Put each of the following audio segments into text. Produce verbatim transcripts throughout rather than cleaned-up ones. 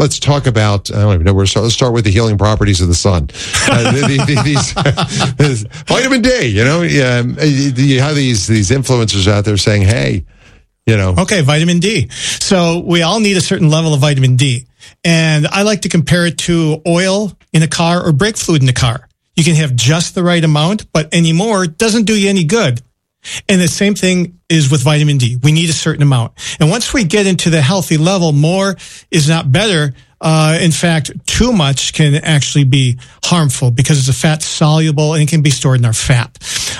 let's talk about, I don't even know where to start. Let's start with the healing properties of the sun. Uh, the, the, these, these, vitamin D, you know, um, you have these, these influencers out there saying, hey, you know. Okay, vitamin D. So we all need a certain level of vitamin D. And I like to compare it to oil in a car or brake fluid in a car. You can have just the right amount, but any more doesn't do you any good. And the same thing is with vitamin D. We need a certain amount. And once we get into the healthy level, more is not better. Uh, in fact, too much can actually be harmful because it's a fat soluble and it can be stored in our fat.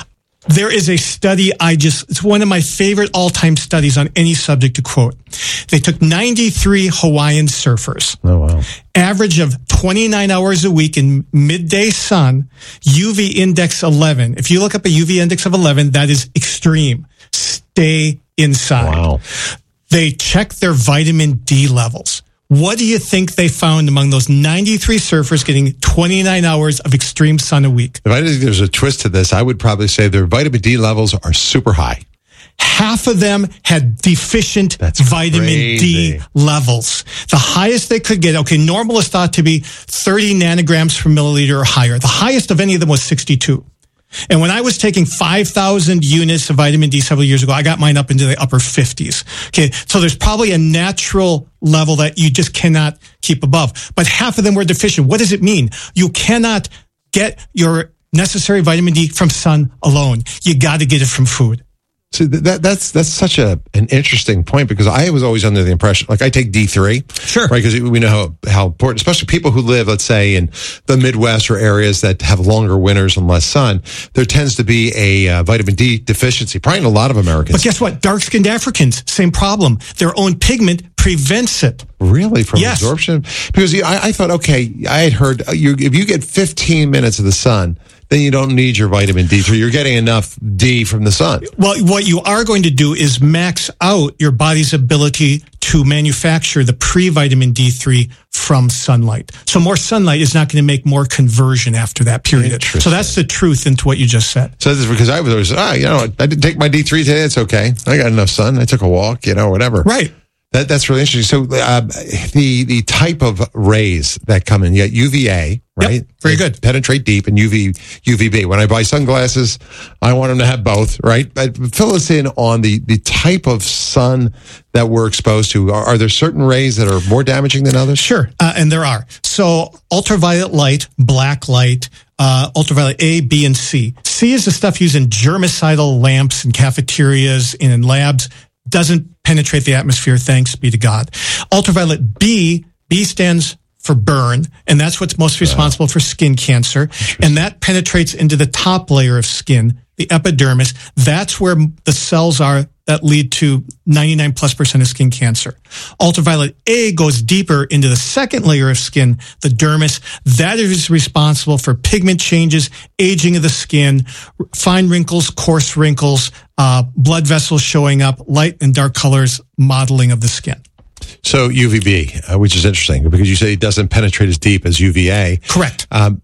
There is a study I just, it's one of my favorite all-time studies on any subject to quote. They took ninety-three Hawaiian surfers. Oh, wow. Average of twenty-nine hours a week in midday sun, U V index eleven. If you look up a U V index of eleven, that is extreme. Stay inside. Wow. They checked their vitamin D levels. What do you think they found among those ninety-three surfers getting twenty-nine hours of extreme sun a week? If I think there's a twist to this, I would probably say their vitamin D levels are super high. Half of them had deficient That's vitamin crazy. D levels. The highest they could get, okay, normal is thought to be thirty nanograms per milliliter or higher. The highest of any of them was sixty-two. And when I was taking five thousand units of vitamin D several years ago, I got mine up into the upper fifties. Okay, so there's probably a natural level that you just cannot keep above. But half of them were deficient. What does it mean? You cannot get your necessary vitamin D from sun alone. You got to get it from food. So that that's that's such a an interesting point, because I was always under the impression, like I take D three, Sure. right? Because we know how, how important, especially people who live, let's say, in the Midwest or areas that have longer winters and less sun, there tends to be a uh, vitamin D deficiency, probably in a lot of Americans. But guess what? Dark-skinned Africans, same problem. Their own pigment prevents it. Really, from Yes. absorption? Because I, I thought, okay, I had heard uh, you, if you get fifteen minutes of the sun, then you don't need your vitamin D three. You're getting enough D from the sun. Well, what you are going to do is max out your body's ability to manufacture the pre-vitamin D three from sunlight. So more sunlight is not going to make more conversion after that period. So that's the truth into what you just said. So this is because I was always, ah, you know, I didn't take my D three today. It's okay. I got enough sun. I took a walk, you know, whatever. Right. That That's really interesting. So uh, the the type of rays that come in, you got U V A, right? Yep, very They good. Penetrate deep, and U V U V B. When I buy sunglasses, I want them to have both, right? But fill us in on the, the type of sun that we're exposed to. Are, are there certain rays that are more damaging than others? Sure, uh, and there are. So ultraviolet light, black light, uh, ultraviolet A, B, and C. C is the stuff used in germicidal lamps in cafeterias and in labs. Doesn't penetrate the atmosphere, thanks be to God. Ultraviolet B, B stands for burn, and that's what's most responsible for skin cancer. And that penetrates into the top layer of skin, the epidermis. That's where the cells are that lead to ninety-nine plus percent of skin cancer. Ultraviolet A goes deeper into the second layer of skin, the dermis. That is responsible for pigment changes, aging of the skin, fine wrinkles, coarse wrinkles, uh, blood vessels showing up, light and dark colors, modeling of the skin. So U V B, uh, which is interesting because you say it doesn't penetrate as deep as U V A. Correct. Um,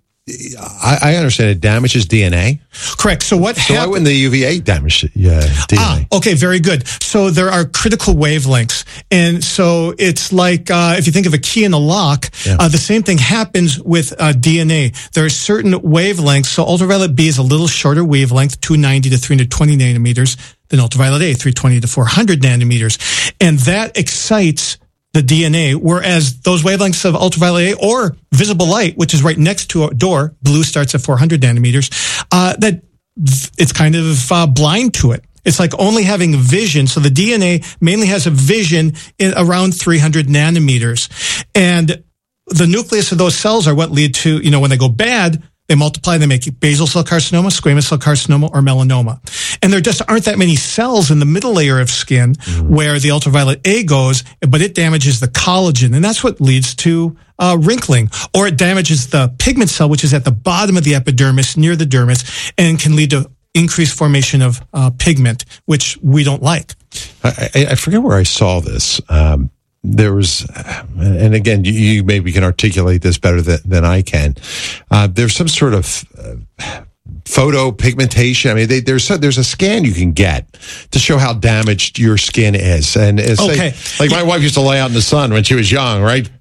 I, I understand it damages D N A. Correct. So what So why happens? wouldn't the U V A damage uh, D N A? Ah, okay, very good. So there are critical wavelengths. And so it's like, uh, if you think of a key in a lock, Yeah. uh, the same thing happens with uh, D N A. There are certain wavelengths. So ultraviolet B is a little shorter wavelength, two ninety to three twenty nanometers, than ultraviolet A, three twenty to four hundred nanometers. And that excites the D N A, whereas those wavelengths of ultraviolet A or visible light, which is right next to a door, blue starts at four hundred nanometers, uh, that it's kind of uh, blind to it. It's like only having vision. So the D N A mainly has a vision in around three hundred nanometers. And the nucleus of those cells are what lead to, you know, when they go bad, they multiply, they make basal cell carcinoma, squamous cell carcinoma, or melanoma. And there just aren't that many cells in the middle layer of skin mm-hmm. where the ultraviolet A goes, but it damages the collagen. And that's what leads to uh, wrinkling. Or it damages the pigment cell, which is at the bottom of the epidermis, near the dermis, and can lead to increased formation of uh, pigment, which we don't like. I, I, I forget where I saw this. Um, There was, and again, you, you maybe can articulate this better than, than I can. Uh, there's some sort of uh, photo pigmentation. I mean, they, there's a, there's a scan you can get to show how damaged your skin is. And it's okay. like, like my wife used to lay out in the sun when she was young, right?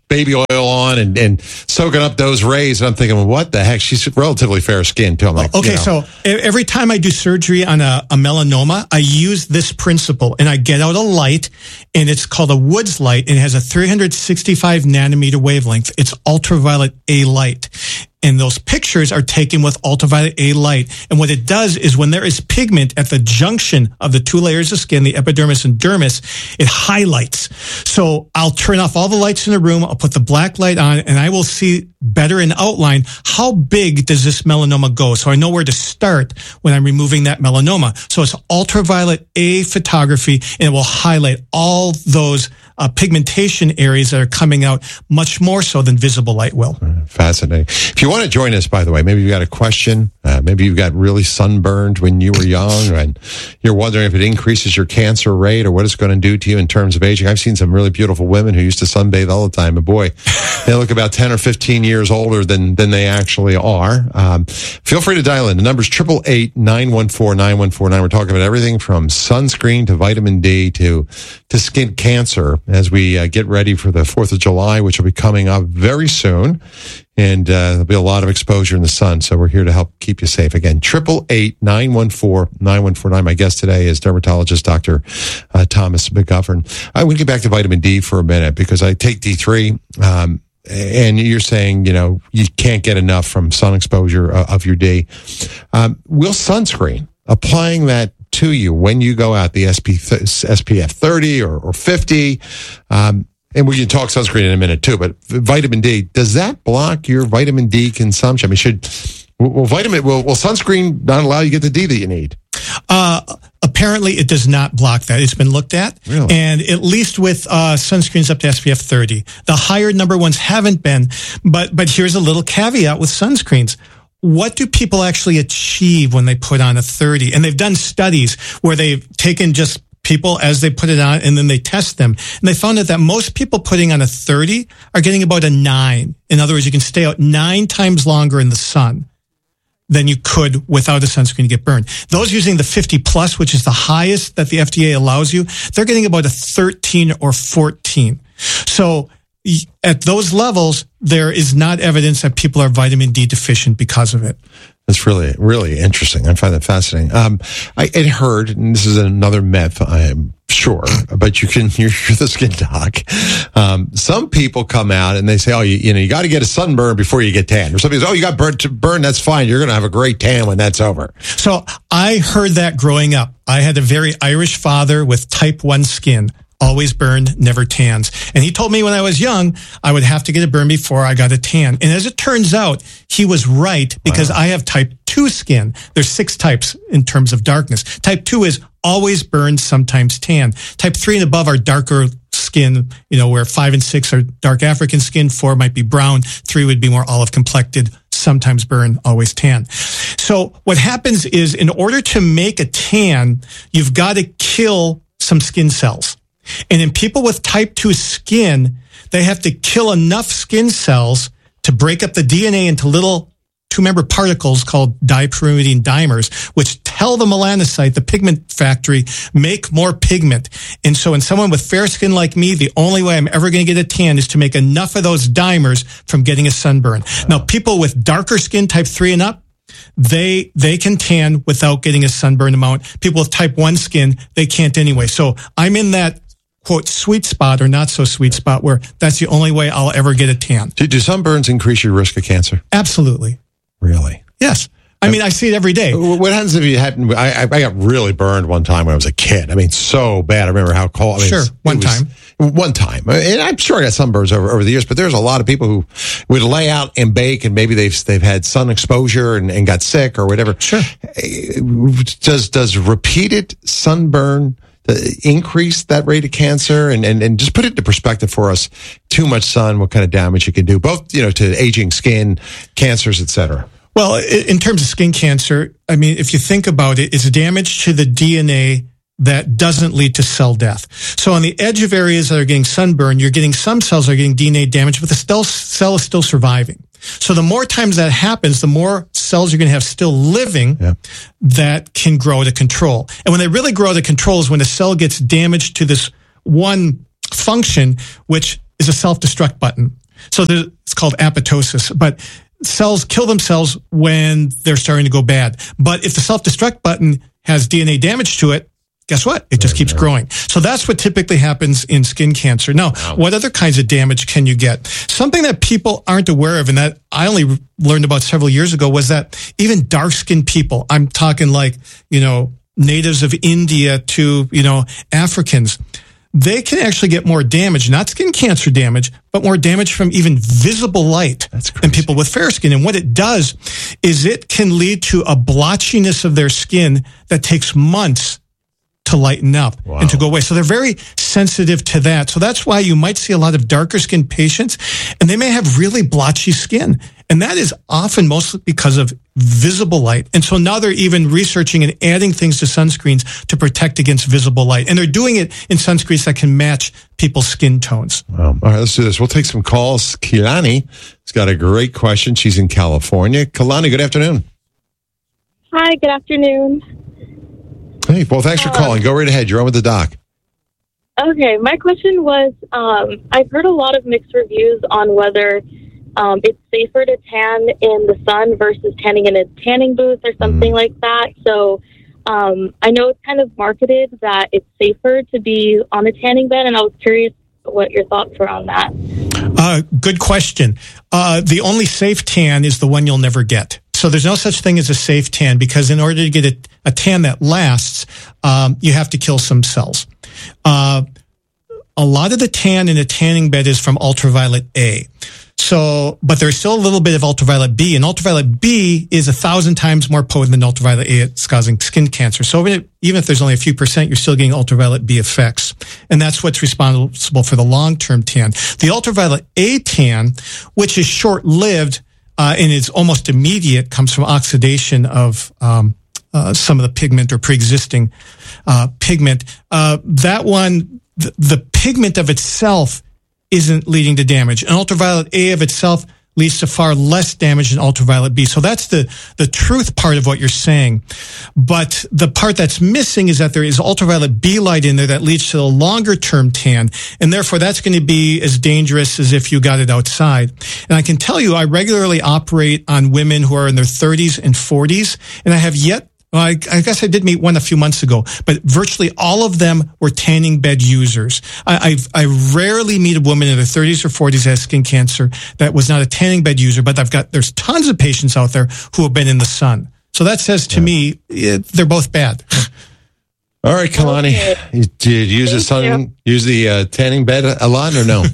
baby oil on and, and soaking up those rays. And I'm thinking, well, what the heck? She's relatively fair skinned too. I'm like, okay, you know. So every time I do surgery on a, a melanoma, I use this principle and I get out a light, and it's called a Woods light, and it has a three hundred sixty-five nanometer wavelength. It's ultraviolet A light. And those pictures are taken with ultraviolet A light. And what it does is when there is pigment at the junction of the two layers of skin, the epidermis and dermis, it highlights. So I'll turn off all the lights in the room. I'll put the black light on, and I will see better in outline how big does this melanoma go. So I know where to start when I'm removing that melanoma. So it's ultraviolet A photography, and it will highlight all those Uh, pigmentation areas that are coming out much more so than visible light will. Fascinating. If you want to join us, by the way, maybe you've got a question. Uh, maybe you've got really sunburned when you were young and you're wondering if it increases your cancer rate or what it's going to do to you in terms of aging. I've seen some really beautiful women who used to sunbathe all the time, but boy, they look about ten or fifteen years older than, than they actually are. Um, feel free to dial in. The number's eight eight eight, nine one four, nine one four nine. We're talking about everything from sunscreen to vitamin D to, to skin cancer, as we uh, get ready for the fourth of July, which will be coming up very soon. And uh, there'll be a lot of exposure in the sun, so we're here to help keep you safe. Again, eight eight eight, nine one four, nine one four nine. My guest today is dermatologist Doctor Uh, Thomas McGovern. I want to get back to vitamin D for a minute because I take D three, um, and you're saying, you know, you can't get enough from sun exposure uh, of your D. Um, will sunscreen, applying that to you when you go out, the S P F thirty or, or fifty, um, and we can talk sunscreen in a minute too, but vitamin D, does that block your vitamin D consumption? I mean, should, will vitamin, will, will sunscreen not allow you to get the D that you need? Uh, apparently it does not block that. It's been looked at. Really? And at least with, uh, sunscreens up to S P F thirty. The higher number ones haven't been, but, but here's a little caveat with sunscreens. What do people actually achieve when they put on a thirty? And they've done studies where they've taken just people as they put it on and then they test them. And they found out that most people putting on a thirty are getting about a nine. In other words, you can stay out nine times longer in the sun than you could without a sunscreen to get burned. Those using the fifty plus, which is the highest that the F D A allows you, they're getting about a thirteen or fourteen. So at those levels, there is not evidence that people are vitamin D deficient because of it. That's really, really interesting. I find that fascinating. Um, I had heard, and this is another myth, I am sure, but you can, you're, you're the skin doc. Um, some people come out and they say, oh, you, you know, you got to get a sunburn before you get tan. Or some people say, oh, you got burn, to burn, that's fine. You're going to have a great tan when that's over. So I heard that growing up. I had a very Irish father with type one skin. Always burned, never tans. And he told me when I was young, I would have to get a burn before I got a tan. And as it turns out, he was right because wow. I have type two skin. There's six types in terms of darkness. Type two is always burned, sometimes tan. Type three and above are darker skin, you know, where five and six are dark African skin, four might be brown, three would be more olive complected, sometimes burn, always tan. So what happens is in order to make a tan, you've got to kill some skin cells. And in people with type two skin, they have to kill enough skin cells to break up the D N A into little two-member particles called dipyrimidine dimers, which tell the melanocyte, the pigment factory, make more pigment. And so in someone with fair skin like me, the only way I'm ever going to get a tan is to make enough of those dimers from getting a sunburn. Now, people with darker skin, type three and up, they they can tan without getting a sunburn amount. People with type one skin, they can't anyway. So I'm in that quote, sweet spot or not so sweet spot where that's the only way I'll ever get a tan. Do, do sunburns increase your risk of cancer? Absolutely. Really? Yes. I mean, I see it every day. What happens if you hadn't? I, I got really burned one time when I was a kid. I mean, so bad. I remember how cold. I mean, sure, one was, time. One time. And I'm sure I got sunburns over, over the years, but there's a lot of people who would lay out and bake and maybe they've they've had sun exposure and, and got sick or whatever. Sure. Does, does repeated sunburn increase that rate of cancer? And, and, and just put it into perspective for us, too much sun, what kind of damage it can do, both, you know, to aging skin, cancers, et cetera. Well, in terms of skin cancer, I mean, if you think about it, it's damage to the D N A that doesn't lead to cell death. So on the edge of areas that are getting sunburn, you're getting some cells that are getting D N A damage, but the cell is still surviving. So the more times that happens, the more cells you're going to have still living yeah. that can grow out of control. And when they really grow out of control is when the cell gets damaged to this one function, which is a self-destruct button. So it's called apoptosis. But cells kill themselves when they're starting to go bad. But if the self-destruct button has D N A damage to it, guess what? It just keeps growing. So that's what typically happens in skin cancer. Now, wow. What other kinds of damage can you get? Something that people aren't aware of and that I only learned about several years ago was that even dark-skinned people, I'm talking like, you know, natives of India to, you know, Africans, they can actually get more damage, not skin cancer damage, but more damage from even visible light than people with fair skin. And what it does is it can lead to a blotchiness of their skin that takes months to lighten up wow. and to go away. So they're very sensitive to that. So that's why you might see a lot of darker skinned patients and they may have really blotchy skin. And that is often mostly because of visible light. And so now they're even researching and adding things to sunscreens to protect against visible light. And they're doing it in sunscreens that can match people's skin tones. Wow. All right, let's do this. We'll take some calls. Kilani has got a great question. She's in California. Kilani, good afternoon. Hi, good afternoon. Hey, well, thanks for calling. Go right ahead. You're on with the doc. Okay, my question was, um, I've heard a lot of mixed reviews on whether um, it's safer to tan in the sun versus tanning in a tanning booth or something mm. like that. So um, I know it's kind of marketed that it's safer to be on a tanning bed, and I was curious what your thoughts were on that. Uh, good question. Uh, the only safe tan is the one you'll never get. So there's no such thing as a safe tan because in order to get a, a tan that lasts, um, you have to kill some cells. Uh, a lot of the tan in a tanning bed is from ultraviolet A. So, but there's still a little bit of ultraviolet B, and ultraviolet B is a thousand times more potent than ultraviolet A. It's causing skin cancer. So even if, even if there's only a few percent, you're still getting ultraviolet B effects. And that's what's responsible for the long-term tan. The ultraviolet A tan, which is short-lived, Uh, and it's almost immediate, comes from oxidation of um, uh, some of the pigment or pre-existing uh, pigment. Uh, that one, th- the pigment of itself isn't leading to damage. And ultraviolet A of itself leads to far less damage than ultraviolet B. So that's the, the truth part of what you're saying. But the part that's missing is that there is ultraviolet B light in there that leads to a longer term tan. And therefore that's going to be as dangerous as if you got it outside. And I can tell you, I regularly operate on women who are in their thirties and forties. And I have yet Well, I, I guess I did meet one a few months ago, but virtually all of them were tanning bed users. I, I've, I rarely meet a woman in their thirties or forties that has skin cancer that was not a tanning bed user, but I've got, there's tons of patients out there who have been in the sun. So that says to yeah. me, it, they're both bad. All right, Kalani, okay. Did you use the sun, you. use the uh, tanning bed a lot or no?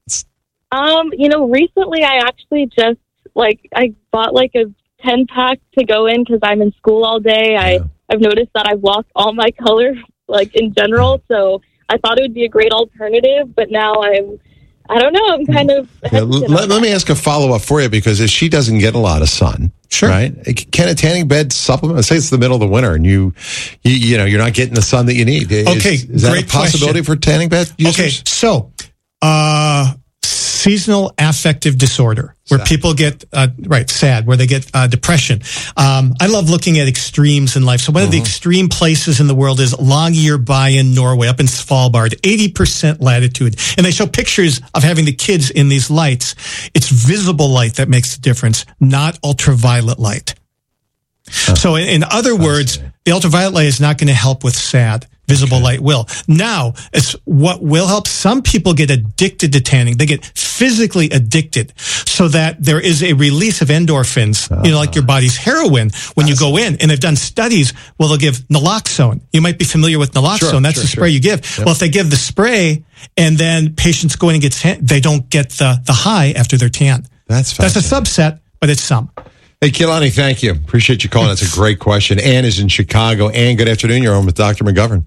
um, you know, recently I actually just, like, I bought like a ten pack to go in because I'm in school all day. Yeah. I, I've noticed that I've lost all my color, like in general. So I thought it would be a great alternative, but now I'm, I don't know, I'm kind of. Yeah, let, let me ask a follow up for you because if she doesn't get a lot of sun, sure, right? Can a tanning bed supplement? Say it's the middle of the winter and you, you, you know, you're not getting the sun that you need. Is, okay, is that great a possibility question. for tanning bed users? Okay, so, uh, seasonal affective disorder, where sad. people get, uh, right, sad, where they get uh, depression. Um, I love looking at extremes in life. So one uh-huh. of the extreme places in the world is Longyearbyen in Norway, up in Svalbard, eighty percent latitude. And they show pictures of having the kids in these lights. It's visible light that makes the difference, not ultraviolet light. Huh. So in, in other words, the ultraviolet light is not going to help with SAD. Visible okay. light will. Now, it's what will help. Some people get addicted to tanning. They get physically addicted so that there is a release of endorphins, uh-huh. you know, like your body's heroin when That's you go in. And they've done studies. Well, they'll give naloxone. You might be familiar with naloxone. Sure, That's sure, the spray sure. you give. Yep. Well, if they give the spray and then patients go in and get tan, they don't get the, the high after their tan. That's That's a subset, but it's some. Hey, Kilani, thank you. Appreciate you calling. That's a great question. Ann is in Chicago. Ann, good afternoon. You're on with Doctor McGovern.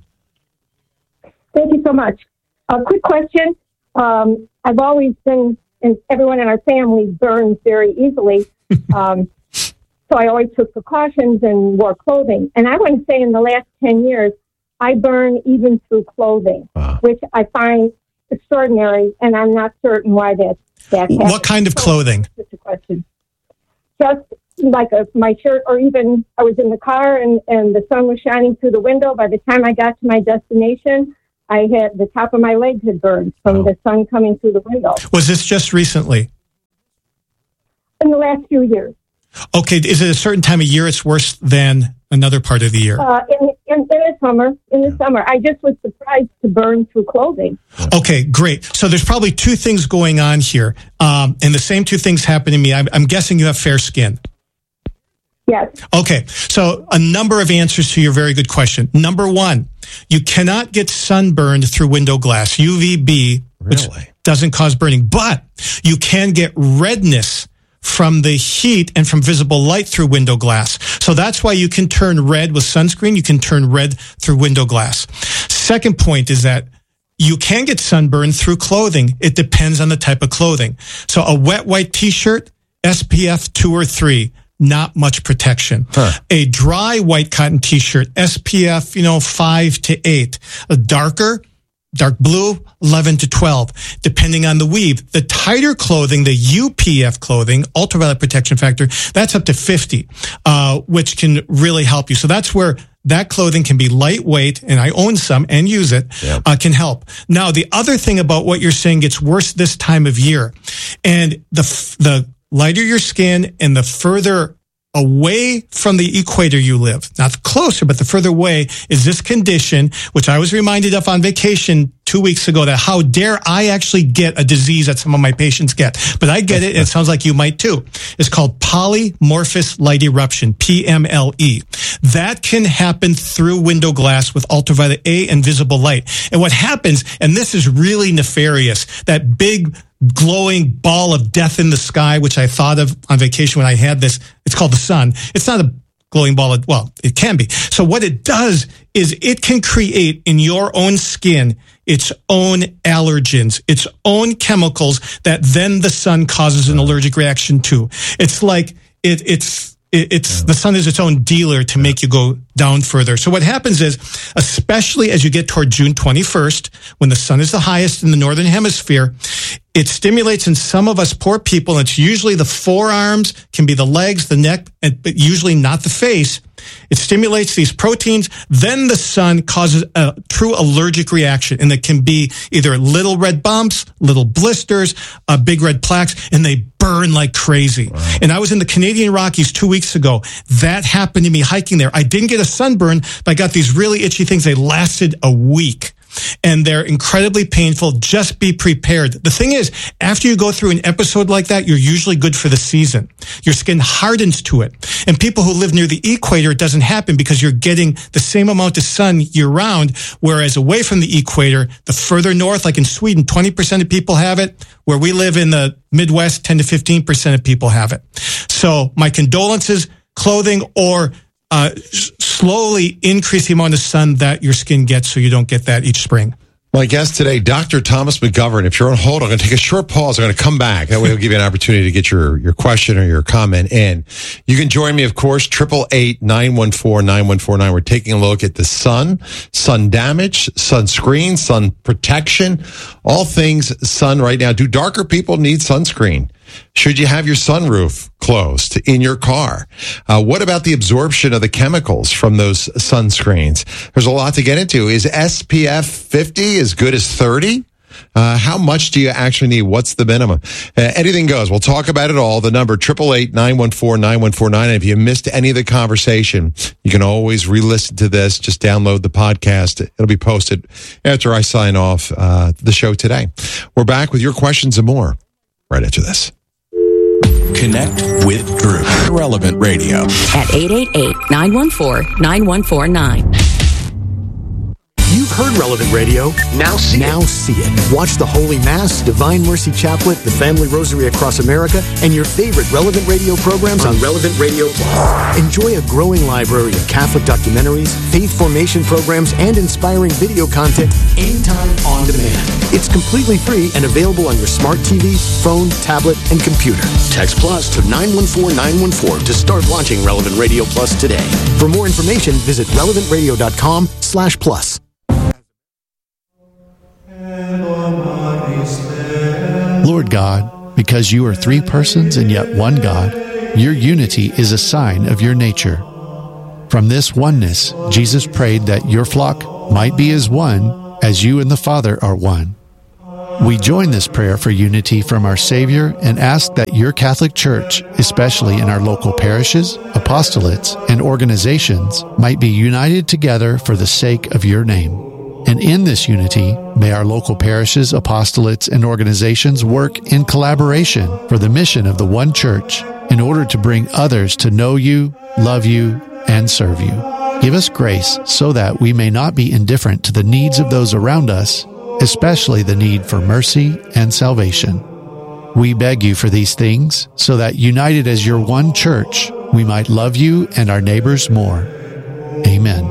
Thank you so much. A quick question. Um, I've always been, and everyone in our family burns very easily. Um, so I always took precautions and wore clothing. And I want to say in the last ten years, I burn even through clothing, wow. which I find extraordinary. And I'm not certain why that, that happens. What kind of clothing? Just a question. Just like a, my shirt, or even I was in the car and, and the sun was shining through the window. By the time I got to my destination, I had the top of my legs had burned from Oh. the sun coming through the window Was this just recently? in the last few years. Okay, is it a certain time of year it's worse than another part of the year? Uh, in, in, in the summer, in the summer, I just was surprised to burn through clothing. Okay, great. So there's probably two things going on here, um, and the same two things happen to me. I'm, I'm guessing you have fair skin. Yes. Okay, so a number of answers to your very good question. Number one, you cannot get sunburned through window glass, U V B, which Really? doesn't cause burning, but you can get redness from the heat and from visible light through window glass. So that's why you can turn red with sunscreen. You can turn red through window glass. Second point is that you can get sunburned through clothing. It depends on the type of clothing. So a wet white t-shirt, S P F two or three, not much protection. Huh. A dry white cotton t-shirt, S P F, you know, five to eight. A darker, dark blue, eleven to twelve, depending on the weave. The tighter clothing, the U P F clothing, ultraviolet protection factor, that's up to fifty, uh, which can really help you. So that's where that clothing can be lightweight, and I own some and use it, Yep. uh, can help. Now, the other thing about what you're saying gets worse this time of year. And the, f- the lighter your skin and the further away from the equator you live, not closer, but the further away, is this condition, which I was reminded of on vacation two weeks ago, that how dare I actually get a disease that some of my patients get. But I get it, and it sounds like you might too. It's called polymorphous light eruption, P M L E. That can happen through window glass with ultraviolet A and visible light. And what happens, and this is really nefarious, that big glowing ball of death in the sky, which I thought of on vacation when I had this, it's called the sun. It's not a glowing ball of, well, it can be. So what it does is it can create in your own skin its own allergens, its own chemicals that then the sun causes an allergic reaction to. It's like, it, it's, it, it's, the sun is its own dealer to make you go down further. So what happens is, especially as you get toward June twenty-first, when the sun is the highest in the northern hemisphere, it stimulates in some of us poor people, and it's usually the forearms, can be the legs, the neck, and, but usually not the face. It stimulates these proteins. Then the sun causes a true allergic reaction, and it can be either little red bumps, little blisters, uh, big red plaques, and they burn like crazy. Wow. And I was in the Canadian Rockies two weeks ago. That happened to me hiking there. I didn't get a sunburn, but I got these really itchy things. They lasted a week. And they're incredibly painful. Just be prepared. The thing is, after you go through an episode like that, you're usually good for the season. Your skin hardens to it. And people who live near the equator, it doesn't happen because you're getting the same amount of sun year round. Whereas away from the equator, the further north, like in Sweden, twenty percent of people have it. Where we live in the Midwest, ten to fifteen percent of people have it. So my condolences, clothing, or Uh, slowly increase the amount of sun that your skin gets so you don't get that each spring. My guest today, Doctor Thomas McGovern. If you're on hold, I'm going to take a short pause. I'm going to come back. That way we'll give you an opportunity to get your, your question or your comment in. You can join me, of course, eight eight eight, nine one four, nine one four nine. We're taking a look at the sun, sun damage, sunscreen, sun protection, all things sun right now. Do darker people need sunscreen? Should you have your sunroof closed in your car? Uh, what about the absorption of the chemicals from those sunscreens? There's a lot to get into. Is S P F fifty as good as thirty? Uh, how much do you actually need? What's the minimum? Uh, anything goes. We'll talk about it all. The number, eight eight eight, nine one four, nine one four nine. And if you missed any of the conversation, you can always re-listen to this. Just download the podcast. It'll be posted after I sign off uh, the show today. We're back with your questions and more right after this. Connect with Drew. Relevant Radio. At eight eight eight, nine one four, nine one four nine. You've heard Relevant Radio. Now see now it. Now see it. Watch the Holy Mass, Divine Mercy Chaplet, the Family Rosary Across America, and your favorite Relevant Radio programs on Relevant Radio Plus. Enjoy a growing library of Catholic documentaries, faith formation programs, and inspiring video content anytime on demand. It's completely free and available on your smart T V, phone, tablet, and computer. Text Plus to nine one four nine one four to start watching Relevant Radio Plus today. For more information, visit relevant radio dot com slash plus. Lord God, because you are three persons and yet one God, your unity is a sign of your nature. From this oneness, Jesus prayed that your flock might be as one, as you and the Father are one. We join this prayer for unity from our Savior and ask that your Catholic Church, especially in our local parishes, apostolates, and organizations, might be united together for the sake of your name. And in this unity, may our local parishes, apostolates, and organizations work in collaboration for the mission of the one Church in order to bring others to know you, love you, and serve you. Give us grace so that we may not be indifferent to the needs of those around us, especially the need for mercy and salvation. We beg you for these things so that, united as your one Church, we might love you and our neighbors more. Amen.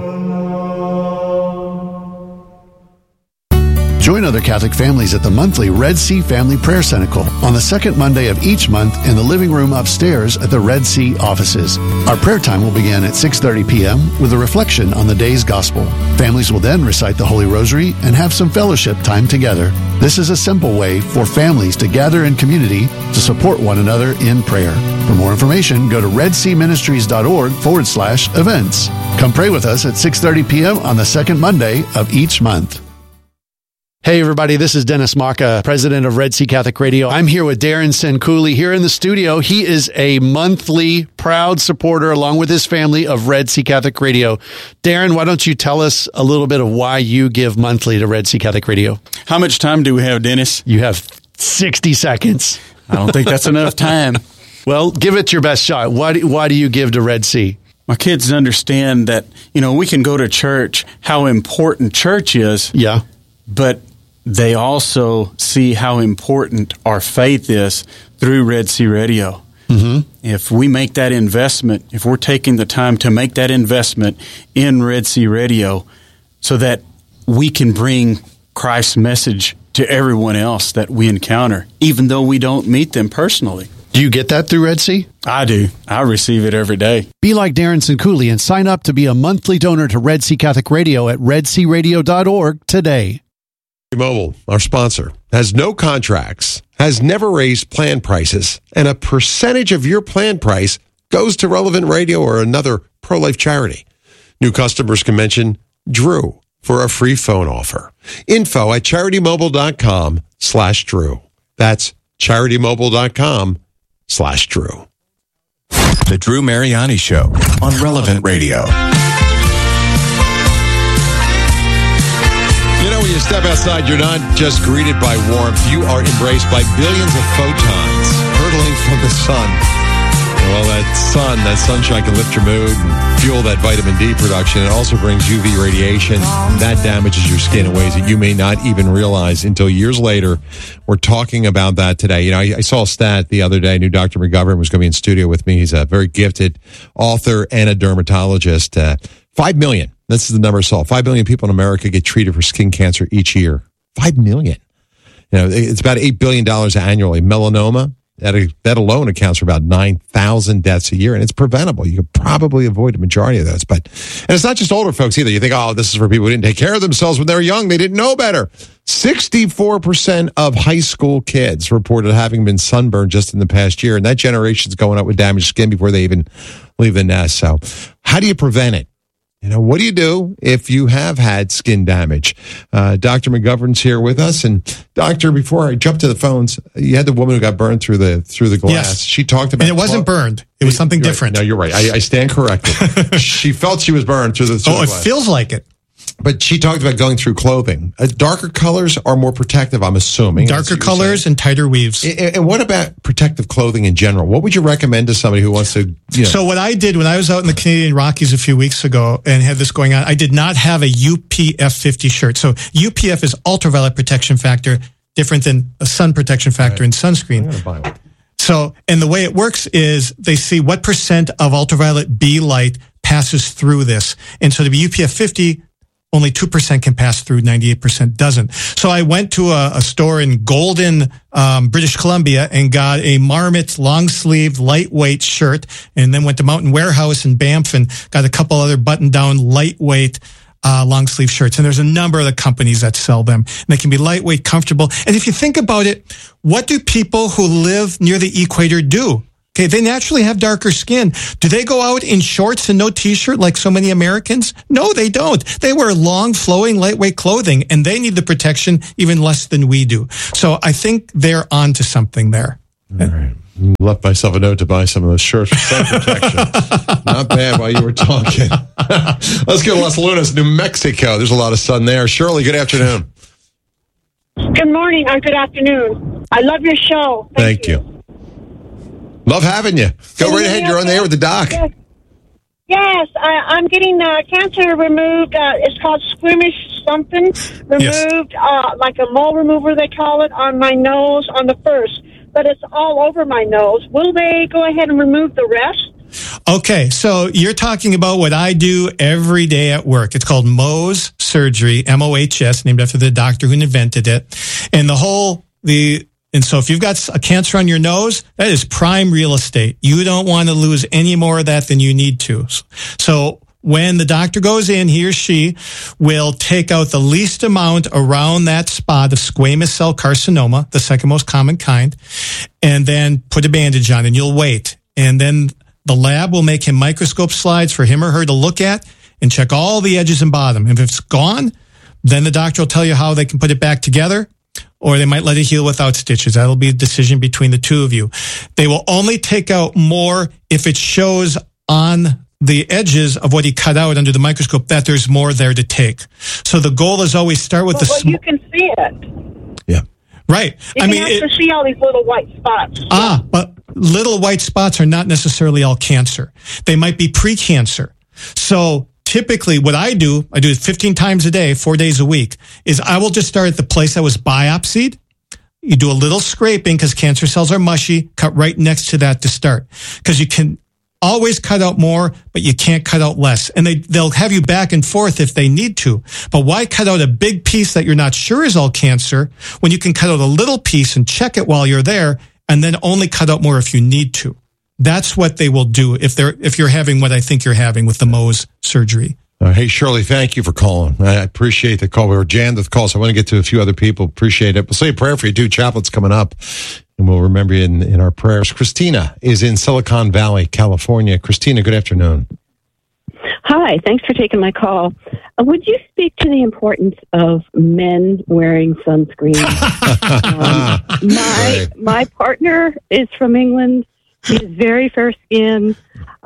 Join other Catholic families at the monthly Red Sea Family Prayer Cenacle on the second Monday of each month in the living room upstairs at the Red Sea offices. Our prayer time will begin at six thirty p.m. with a reflection on the day's gospel. Families will then recite the Holy Rosary and have some fellowship time together. This is a simple way for families to gather in community to support one another in prayer. For more information, go to redseaministries.org forward slash events. Come pray with us at six thirty p.m. on the second Monday of each month. Hey everybody, this is Dennis Maka, president of Red Sea Catholic Radio. I'm here with Darren Sencooley here in the studio. He is a monthly proud supporter along with his family of Red Sea Catholic Radio. Darren, why don't you tell us a little bit of why you give monthly to Red Sea Catholic Radio? How much time do we have, Dennis? You have sixty seconds. I don't think that's enough time. Well, give it your best shot. Why do, why do you give to Red Sea? My kids understand that, you know, we can go to church, how important church is. Yeah. But they also see how important our faith is through Red Sea Radio. Mm-hmm. If we make that investment, if we're taking the time to make that investment in Red Sea Radio so that we can bring Christ's message to everyone else that we encounter, even though we don't meet them personally. Do you get that through Red Sea? I do. I receive it every day. Be like Darren Sencooley and sign up to be a monthly donor to Red Sea Catholic Radio at red sea radio dot org today. Mobile, our sponsor, has no contracts, has never raised plan prices, and a percentage of your plan price goes to Relevant Radio or another pro-life charity. New customers can mention Drew for a free phone offer. Info at charitymobile.com slash Drew. That's charitymobile.com slash Drew. The Drew Mariani Show on Relevant Radio. You know, when you step outside, you're not just greeted by warmth. You are embraced by billions of photons hurtling from the sun. Well, that sun, that sunshine can lift your mood and fuel that vitamin D production. It also brings U V radiation. That damages your skin in ways that you may not even realize until years later. We're talking about that today. You know, I, I saw a stat the other day. I knew Doctor McGovern was going to be in studio with me. He's a very gifted author and a dermatologist. Uh, Five million. This is the number I saw. Five million people in America get treated for skin cancer each year. Five million. You know, it's about eight billion dollars annually. Melanoma, that, that alone accounts for about nine thousand deaths a year, and it's preventable. You could probably avoid a majority of those. But, and it's not just older folks either. You think, oh, this is for people who didn't take care of themselves when they were young. They didn't know better. sixty-four percent of high school kids reported having been sunburned just in the past year, and that generation's going up with damaged skin before they even leave the nest. So how do you prevent it? You know, what do you do if you have had skin damage? Uh, Doctor McGovern's here with us. And Doctor, before I jump to the phones, you had the woman who got burned through the through the glass. Yes. She talked about... And it wasn't burned. It was something you're different. Right. No, you're right. I, I stand corrected. She felt she was burned through the through Oh, the it glass. feels like it. But she talked about going through clothing. Uh, darker colors are more protective, I'm assuming. Darker colors and tighter weaves. And, and what about protective clothing in general? What would you recommend to somebody who wants to, you know? So what I did when I was out in the Canadian Rockies a few weeks ago and had this going on, I did not have a U P F fifty shirt. So U P F is ultraviolet protection factor, different than a sun protection factor in sunscreen. I'm gonna buy one. So, and the way it works is they see what percent of ultraviolet B light passes through this. And so to be U P F fifty, only two percent can pass through, ninety-eight percent doesn't. So I went to a, a store in Golden, um, British Columbia and got a Marmot long-sleeved, lightweight shirt, and then went to Mountain Warehouse in Banff and got a couple other button-down, lightweight uh, long-sleeve shirts. And there's a number of the companies that sell them. And they can be lightweight, comfortable. And if you think about it, what do people who live near the equator do? Okay, they naturally have darker skin. Do they go out in shorts and no t-shirt like so many Americans? No, they don't. They wear long, flowing, lightweight clothing, and they need the protection even less than we do. So I think they're onto something there. All right. Left myself a note to buy some of those shirts for sun protection. Not bad while you were talking. Let's go to Las Lunas, New Mexico. There's a lot of sun there. Shirley, good afternoon. Good morning or good afternoon. I love your show. Thank, Thank you. you. Love having you. Go right ahead. You're on the air with the doc. Yes, yes I, I'm getting uh, cancer removed. Uh, it's called squamish something removed, yes. uh, like a mole remover, they call it, on my nose on the first. But it's all over my nose. Will they go ahead and remove the rest? Okay, so you're talking about what I do every day at work. It's called Mohs surgery, M O H S, named after the doctor who invented it. And the whole, the, and so if you've got a cancer on your nose, that is prime real estate. You don't want to lose any more of that than you need to. So when the doctor goes in, he or she will take out the least amount around that spot of squamous cell carcinoma, the second most common kind, and then put a bandage on, and you'll wait. And then the lab will make him microscope slides for him or her to look at and check all the edges and bottom. If it's gone, then the doctor will tell you how they can put it back together, or they might let it heal without stitches. That'll be a decision between the two of you. They will only take out more if it shows on the edges of what he cut out under the microscope that there's more there to take. So the goal is always start with well, the well, small. You can see it. Yeah. Right. You I can mean, have it, to see all these little white spots. Ah, but little white spots are not necessarily all cancer. They might be precancer. So typically what I do, I do it fifteen times a day, four days a week, is I will just start at the place that was biopsied. You do a little scraping because cancer cells are mushy, cut right next to that to start. Because you can always cut out more, but you can't cut out less. And they, they'll have you back and forth if they need to. But why cut out a big piece that you're not sure is all cancer when you can cut out a little piece and check it while you're there and then only cut out more if you need to? That's what they will do if they're, if you're having what I think you're having with the Mohs surgery. Uh, hey, Shirley, thank you for calling. I appreciate the call. We were jammed with calls. So I want to get to a few other people. Appreciate it. We'll say a prayer for you too. Chaplet's coming up, and we'll remember you in, in our prayers. Christina is in Silicon Valley, California. Christina, good afternoon. Hi, thanks for taking my call. Uh, would you speak to the importance of men wearing sunscreen? um, my my partner is from England. He's very fair skinned.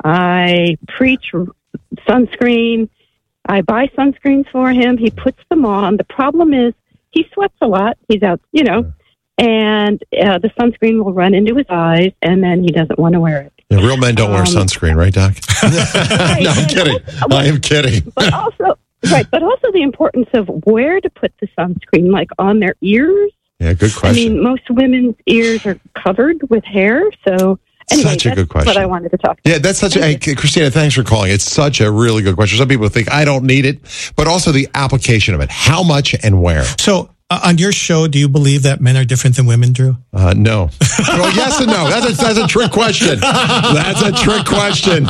I preach sunscreen. I buy sunscreens for him. He puts them on. The problem is he sweats a lot. He's out, you know, and uh, the sunscreen will run into his eyes, and then he doesn't want to wear it. Yeah, real men don't um, wear sunscreen, right, Doc? Right, no, I'm kidding. Also, I am kidding. But also, right, but also the importance of where to put the sunscreen, like on their ears. Yeah, good question. I mean, most women's ears are covered with hair, so. Anyway, such a that's good question. What I wanted to talk about. Yeah, that's such a, hey, Christina, thanks for calling. It's such a really good question. Some people think I don't need it, but also the application of it. How much and where? So uh, on your show, do you believe that men are different than women, Drew? Uh, no. Well, yes and no. That's a, that's a trick question. That's a trick question.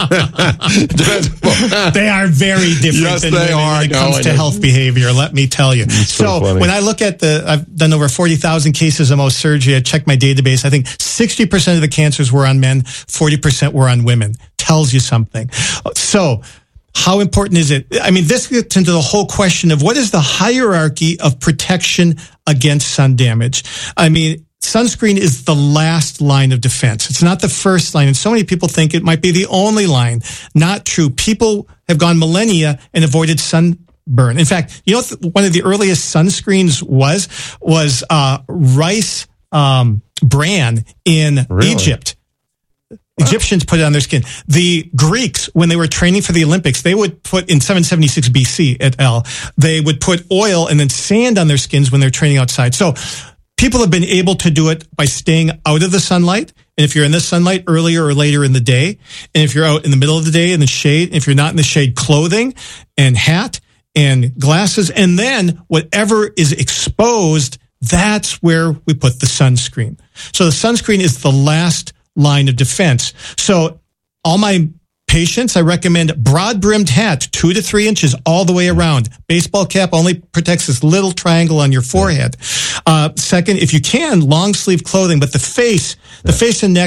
They are very different yes, than they women are. when it no, comes to it health behavior, let me tell you. So, so when I look at the, I've done over forty thousand cases of Mohs surgery. I checked my database. I think sixty percent of the cancers were on men, forty percent were on women. Tells you something. So, how important is it? I mean, this gets into the whole question of what is the hierarchy of protection against sun damage? I mean, sunscreen is the last line of defense. It's not the first line. And so many people think it might be the only line. Not true. People have gone millennia and avoided sunburn. In fact, you know what one of the earliest sunscreens was? Was uh, rice um, bran in really? Egypt. Egyptians put it on their skin. The Greeks, when they were training for the Olympics, they would put, in seven seventy-six B C et al., they would put oil and then sand on their skins when they're training outside. So people have been able to do it by staying out of the sunlight. And if you're in the sunlight earlier or later in the day, and if you're out in the middle of the day in the shade, and if you're not in the shade, clothing and hat and glasses, and then whatever is exposed, that's where we put the sunscreen. So the sunscreen is the last line of defense. So all my patients, I recommend broad-brimmed hat, two to three inches all the way around. Baseball cap only protects this little triangle on your forehead. Uh, second, if you can, long sleeve clothing, but the face, the face and neck,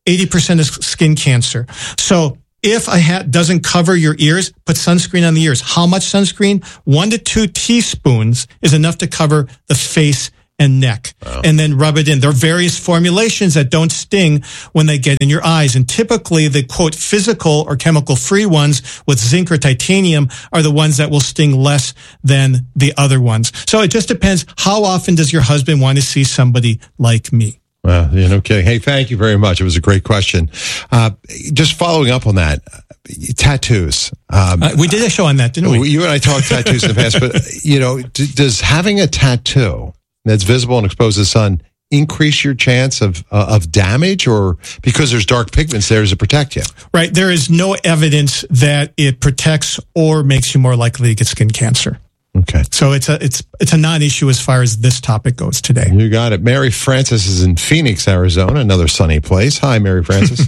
eighty percent is skin cancer. So if a hat doesn't cover your ears, put sunscreen on the ears. How much sunscreen? One to two teaspoons is enough to cover the face and neck. Wow. And then rub it in. There are various formulations that don't sting when they get in your eyes. And typically the, quote, physical or chemical-free ones with zinc or titanium are the ones that will sting less than the other ones. So it just depends. How often does your husband want to see somebody like me? Well, yeah, no kidding. Hey, thank you very much. It was a great question. Uh, just following up on that, tattoos. Um, uh, we did a show on that, didn't we? You and I talked tattoos in the past, but, you know, d- does having a tattoo that's visible and exposed to the sun increase your chance of uh, of damage, or because there's dark pigments there, does it protect you? Right. There is no evidence that it protects or makes you more likely to get skin cancer. Okay. So it's a it's it's a non-issue as far as this topic goes today. You got it. Mary Frances is in Phoenix, Arizona, another sunny place. Hi, Mary Frances.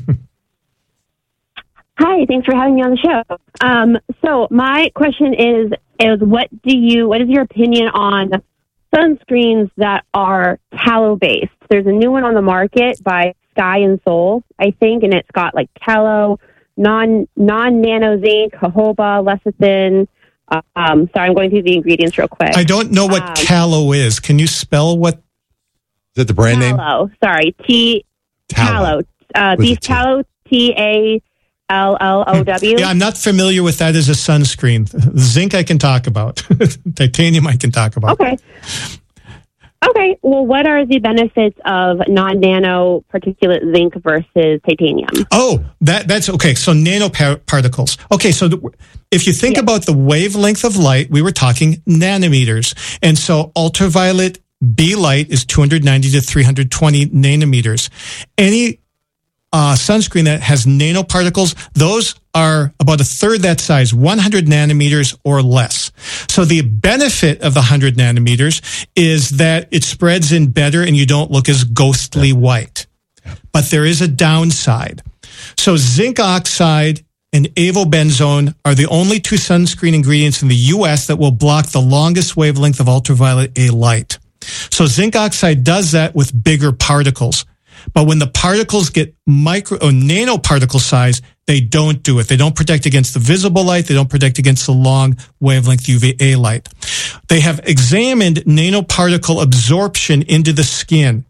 Hi, thanks for having me on the show. Um, so my question is is what do you what is your opinion on sunscreens that are tallow based? There's a new one on the market by Sky and Soul, I think, and it's got like tallow, non non nano zinc, jojoba, lecithin. Um, sorry, I'm going through the ingredients real quick. I don't know what um, tallow is. Can you spell what? Is that the brand tallow, name? Tallow. Sorry, T tallow. Uh, beef tallow. T A L L O W. Yeah, I'm not familiar with that as a sunscreen. Zinc I can talk about. Titanium I can talk about. Okay. Okay. Well, what are the benefits of non-nano particulate zinc versus titanium? Oh, that that's okay. So nanoparticles. Okay, so the, if you think yep. about the wavelength of light, we were talking nanometers. And so ultraviolet B light is two hundred ninety to three hundred twenty nanometers. Any Uh, sunscreen that has nanoparticles, those are about a third that size, one hundred nanometers or less. So the benefit of the one hundred nanometers is that it spreads in better and you don't look as ghostly white. But there is a downside. So zinc oxide and avobenzone are the only two sunscreen ingredients in the U S that will block the longest wavelength of ultraviolet A light. So zinc oxide does that with bigger particles. But when the particles get micro or nanoparticle size, they don't do it. They don't protect against the visible light. They don't protect against the long wavelength U V A light. They have examined nanoparticle absorption into the skin.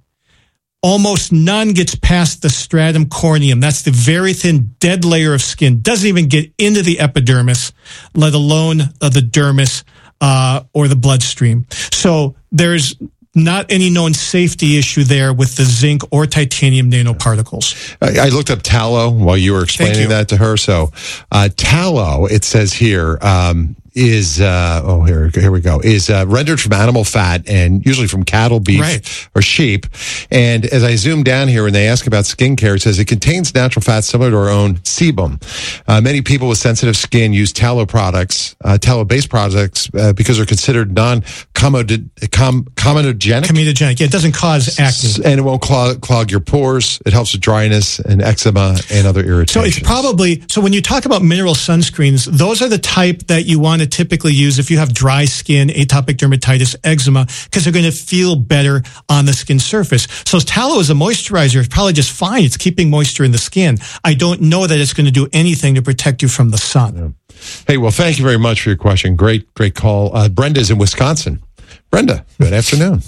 Almost none gets past the stratum corneum. That's the very thin, dead layer of skin. Doesn't even get into the epidermis, let alone uh, the dermis uh, or the bloodstream. So there's not any known safety issue there with the zinc or titanium nanoparticles. I, I looked up tallow while you were explaining you. that to her. So uh, tallow, it says here, um, is, uh, oh, here, here we go, is uh, rendered from animal fat and usually from cattle, beef, right. or sheep. And as I zoom down here and they ask about skincare, it says it contains natural fats similar to our own sebum. Uh, many people with sensitive skin use tallow products, uh, tallow-based products, uh, because they're considered non-comedogenic. Comedogenic. Yeah, it doesn't cause acne. And it won't clog, clog your pores. It helps with dryness and eczema and other irritations. So it's probably, so when you talk about mineral sunscreens, those are the type that you want to typically use if you have dry skin, atopic dermatitis, eczema, because they're going to feel better on the skin surface. So tallow as a moisturizer is probably just fine. It's keeping moisture in the skin. I don't know that it's going to do anything to protect you from the sun. Yeah. Hey, well, thank you very much for your question. Great, great call. Uh, Brenda's in Wisconsin. Brenda, good afternoon.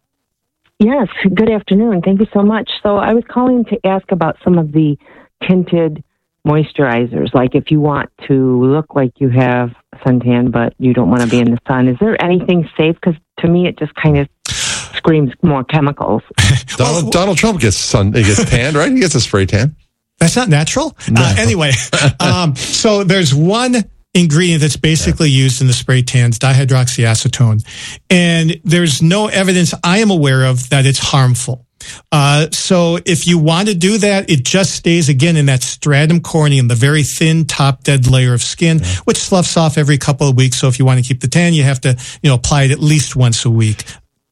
Yes, good afternoon. Thank you so much. So I was calling to ask about some of the tinted moisturizers, like if you want to look like you have suntan, but you don't want to be in the sun. Is there anything safe? Because to me, it just kind of screams more chemicals. Donald, Donald Trump gets sun, he gets tanned, right? He gets a spray tan. That's not natural. No. Uh, anyway, um, so there's one ingredient that's basically yeah. used in the spray tans, dihydroxyacetone. And there's no evidence I am aware of that it's harmful. Uh, so if you want to do that, it just stays again in that stratum corneum, the very thin top dead layer of skin, yeah. which sloughs off every couple of weeks. So if you want to keep the tan, you have to, you know, apply it at least once a week.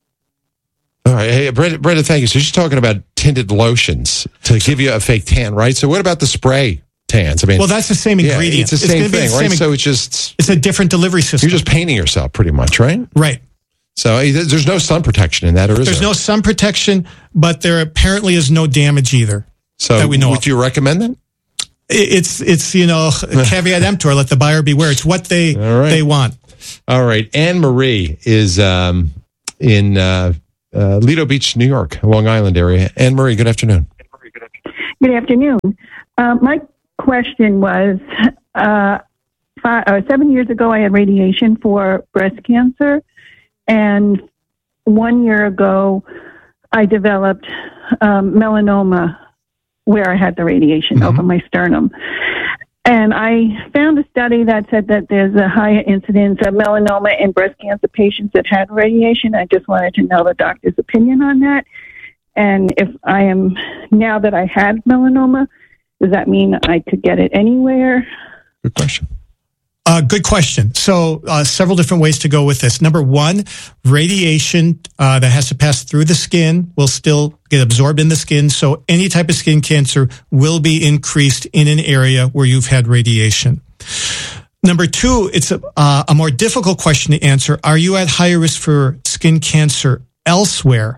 All right. Hey, Brenda, Brenda, thank you. So she's talking about tinted lotions to give you a fake tan, right? So what about the spray tans? I mean, well, that's the same ingredient. Yeah, it's the same it's thing, the right? Same, so it's just... It's a different delivery system. You're just painting yourself pretty much, right? Right. So there's no sun protection in that, or is There's there? no sun protection, but there apparently is no damage either. So that we know would of. you recommend them? It's, it's you know, caveat emptor, let the buyer beware. It's what they right. they want. All right. Anne Marie is um, in uh, uh, Lido Beach, New York, Long Island area. Anne Marie, good afternoon. Good afternoon. Uh, my question was, uh, five, uh, seven years ago, I had radiation for breast cancer, and one year ago, I developed um, melanoma where I had the radiation mm-hmm. over my sternum. And I found a study that said that there's a higher incidence of melanoma in breast cancer patients that had radiation. I just wanted to know the doctor's opinion on that. And if I am, now that I had melanoma, does that mean I could get it anywhere? Good question. Uh, good question. So uh, several different ways to go with this. Number one, radiation uh, that has to pass through the skin will still get absorbed in the skin. So any type of skin cancer will be increased in an area where you've had radiation. Number two, it's a, uh, a more difficult question to answer. Are you at higher risk for skin cancer elsewhere?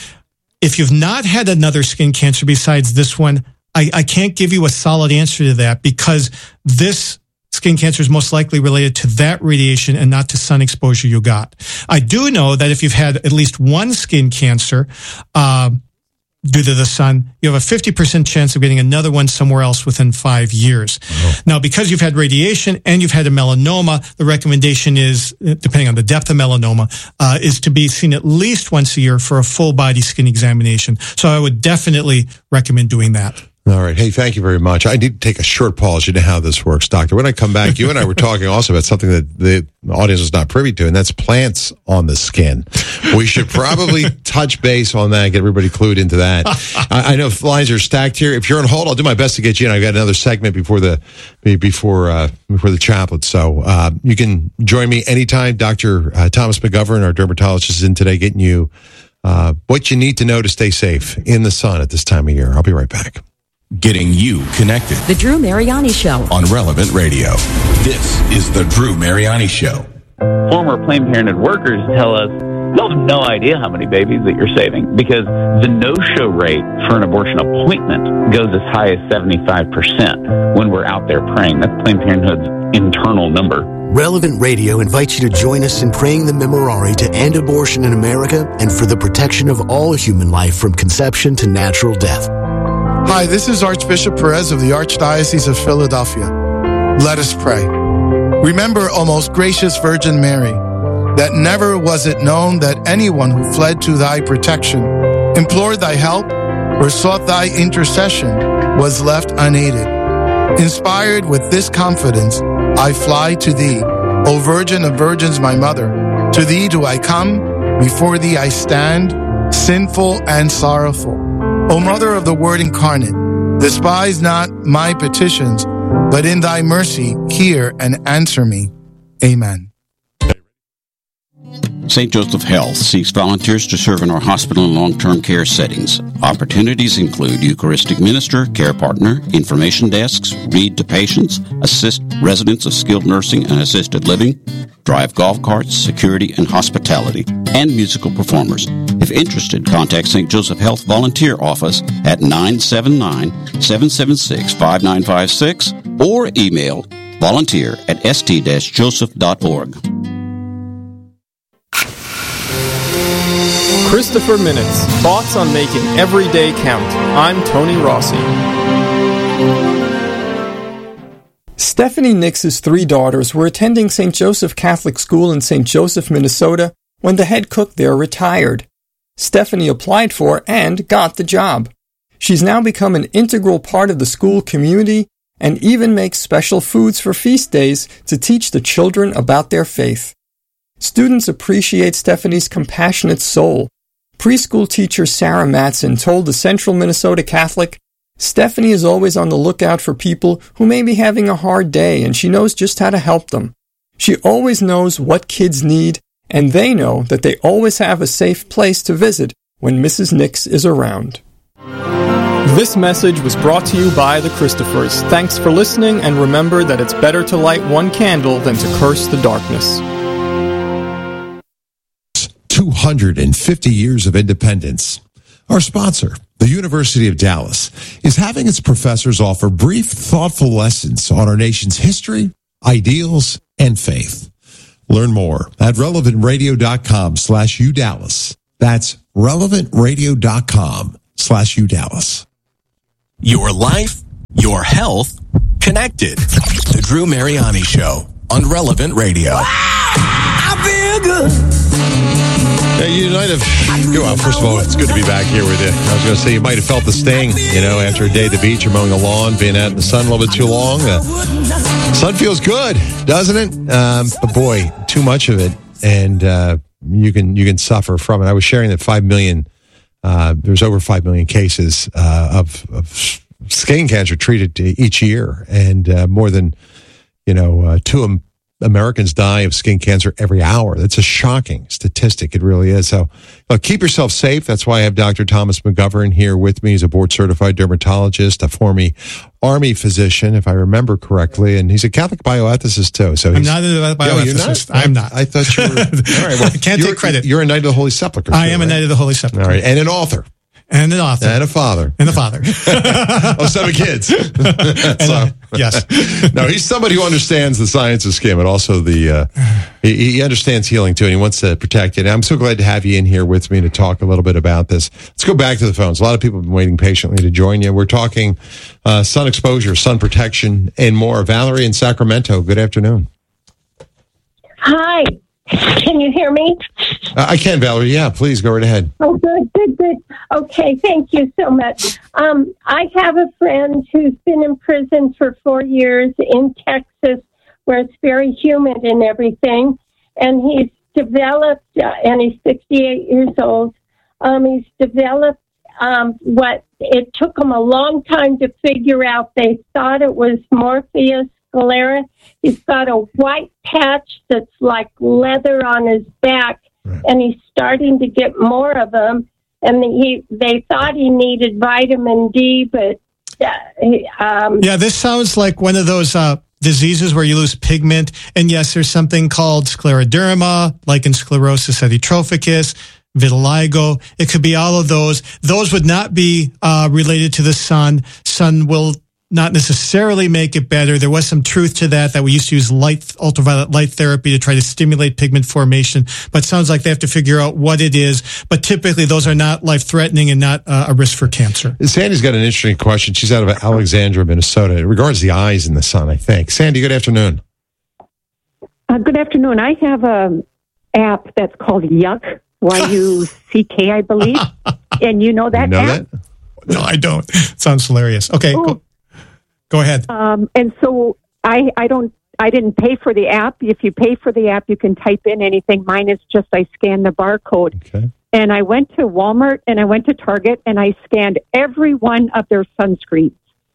If you've not had another skin cancer besides this one, I, I can't give you a solid answer to that because this skin cancer is most likely related to that radiation and not to sun exposure you got. I do know that if you've had at least one skin cancer uh, due to the sun, you have a fifty percent chance of getting another one somewhere else within five years. Oh. Now, because you've had radiation and you've had a melanoma, the recommendation is, depending on the depth of melanoma, uh, is to be seen at least once a year for a full body skin examination. So I would definitely recommend doing that. All right. Hey, thank you very much. I need to take a short pause. You know how this works, Doctor. When I come back, you and I were talking also about something that the audience is not privy to, and that's plants on the skin. We should probably touch base on that, get everybody clued into that. I, I know lines are stacked here. If you're on hold, I'll do my best to get you in. I've got another segment before the before uh, before the chaplet. So uh, you can join me anytime. Doctor Uh, Thomas McGovern, our dermatologist, is in today getting you uh, what you need to know to stay safe in the sun at this time of year. I'll be right back. Getting you connected. The Drew Mariani Show. On Relevant Radio. This is The Drew Mariani Show. Former Planned Parenthood workers tell us they'll have no idea how many babies that you're saving because the no-show rate for an abortion appointment goes as high as seventy-five percent when we're out there praying. That's Planned Parenthood's internal number. Relevant Radio invites you to join us in praying the Memorare to end abortion in America and for the protection of all human life from conception to natural death. Hi, this is Archbishop Perez of the Archdiocese of Philadelphia. Let us pray. Remember, O most gracious Virgin Mary, that never was it known that anyone who fled to thy protection, implored thy help, or sought thy intercession was left unaided. Inspired with this confidence, I fly to thee, O Virgin of Virgins, my mother. To thee do I come, before thee I stand, sinful and sorrowful. O Mother of the Word incarnate, despise not my petitions, but in thy mercy hear and answer me. Amen. Saint Joseph Health seeks volunteers to serve in our hospital and long-term care settings. Opportunities include Eucharistic minister, care partner, information desks, read to patients, assist residents of skilled nursing and assisted living, drive golf carts, security and hospitality, and musical performers. If interested, contact Saint Joseph Health Volunteer Office at nine seven nine, seven seven six, five nine five six or email volunteer at s t dash joseph dot org. Christopher Minutes, thoughts on making every day count. I'm Tony Rossi. Stephanie Nix's three daughters were attending Saint Joseph Catholic School in Saint Joseph, Minnesota, when the head cook there retired. Stephanie applied for and got the job. She's now become an integral part of the school community and even makes special foods for feast days to teach the children about their faith. Students appreciate Stephanie's compassionate soul. Preschool teacher Sarah Matson told the Central Minnesota Catholic, Stephanie is always on the lookout for people who may be having a hard day, and she knows just how to help them. She always knows what kids need, and they know that they always have a safe place to visit when Missus Nix is around. This message was brought to you by the Christophers. Thanks for listening, and remember that it's better to light one candle than to curse the darkness. two hundred fifty years of independence. Our sponsor, The University of Dallas is having its professors offer brief, thoughtful lessons on our nation's history, ideals, and faith. Learn more at relevantradio.com slash UDallas. That's relevantradio.com slash UDallas. Your life, your health, connected. The Drew Mariani Show on Relevant Radio. Wow, I feel good. Yeah, you might have, well, first of all, it's good to be back here with you. I was going to say, you might have felt the sting, you know, after a day at the beach, you're mowing the lawn, being out in the sun a little bit too long. Uh, sun feels good, doesn't it? Um, but boy, too much of it, and uh, you can you can suffer from it. I was sharing that five million, uh, there's over five million cases uh, of, of skin cancer treated each year, and uh, more than, you know, uh, two Americans die of skin cancer every hour. That's a shocking statistic. It really is. So uh, keep yourself safe. That's why I have Doctor Thomas McGovern here with me. He's a board-certified dermatologist, a former Army physician, if I remember correctly, and he's a Catholic bioethicist, too. So he's, I'm not a bioethicist. No, I'm not. I thought you were. All right, well, I can't take credit. You're a Knight of the Holy Sepulchre. I am right? a Knight of the Holy Sepulchre. All right, and an author. And an author. And a father. And a father. Of seven kids. so, uh, yes. No, he's somebody who understands the science of skin, but also the, uh, he, he understands healing too, and he wants to protect it. And I'm so glad to have you in here with me to talk a little bit about this. Let's go back to the phones. A lot of people have been waiting patiently to join you. We're talking uh, sun exposure, sun protection, and more. Valerie in Sacramento, good afternoon. Hi. Can you hear me? Uh, I can, Valerie. Yeah, please go right ahead. Oh, good, good, good. Okay, thank you so much. Um, I have a friend who's been in prison for four years in Texas, where it's very humid and everything. And he's developed, uh, and he's sixty-eight years old. Um, he's developed um, what it took him a long time to figure out. They thought it was Morpheus sclera. He's got a white patch that's like leather on his back, right. And he's starting to get more of them. And he, they thought he needed vitamin D, but uh, um, yeah, this sounds like one of those uh, diseases where you lose pigment. And yes, there's something called scleroderma, lichen sclerosis erythrophicus, vitiligo. It could be all of those. Those would not be uh, related to the sun. Sun will not necessarily make it better. There was some truth to that, that we used to use light, ultraviolet light therapy to try to stimulate pigment formation, but it sounds like they have to figure out what it is. But typically those are not life-threatening and not uh, a risk for cancer. Sandy's got an interesting question. She's out of Alexandria, Minnesota. It regards the eyes in the sun, I think. Sandy, good afternoon. Uh, good afternoon. I have an app that's called Yuck, Y U C K, I believe. And you know that you know app? That? No, I don't. Sounds hilarious. Okay, go, go ahead. Um, and so I, I don't, I didn't pay for the app. If you pay for the app, you can type in anything. Mine is just I scan the barcode. Okay. And I went to Walmart and I went to Target and I scanned every one of their sunscreens.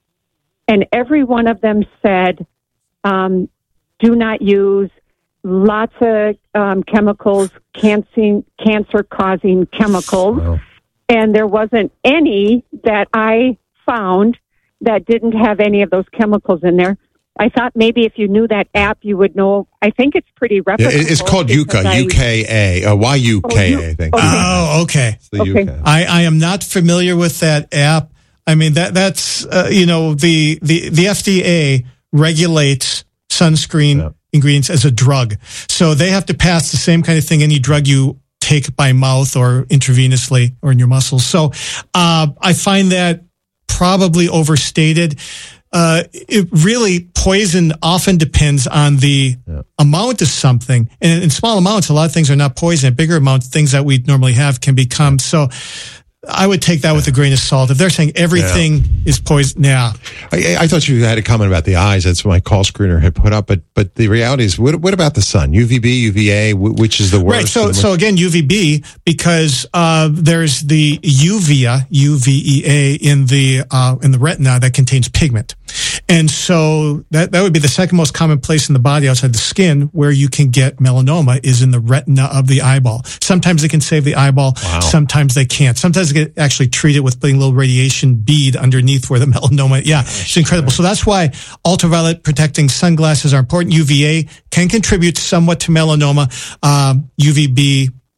And every one of them said, um, do not use lots of um, chemicals, cancer, cancer-causing chemicals. Wow. And there wasn't any that I found that didn't have any of those chemicals in there. I thought maybe if you knew that app, you would know. I think it's pretty reputable. Yeah, it's called Yuka, U K A, uh, Y U K A, I think. Okay. Oh, okay. Okay. I, I am not familiar with that app. I mean, that that's, uh, you know, the, the, the F D A regulates sunscreen yeah. ingredients as a drug. So they have to pass the same kind of thing any drug you take by mouth or intravenously or in your muscles. So uh, I find that probably overstated. Uh, it really, poison often depends on the yeah. amount of something. And in small amounts, a lot of things are not poison. In bigger amounts, things that we normally have can become. So I would take that with a grain of salt. If they're saying everything yeah. is poison, yeah. I, I thought you had a comment about the eyes. That's what my call screener had put up. But but the reality is, what, what about the sun? U V B, U V A, which is the worst? Right. So so again, U V B, because uh, there's the uvea, U V E A in the uh, in the retina that contains pigment. And so that, that would be the second most common place in the body outside the skin where you can get melanoma is in the retina of the eyeball. Sometimes they can save the eyeball. Wow. Sometimes they can't. Sometimes they can actually treat it with putting a little radiation bead underneath where the melanoma. Yeah, it's incredible. So that's why ultraviolet protecting sunglasses are important. U V A can contribute somewhat to melanoma. Um, U V B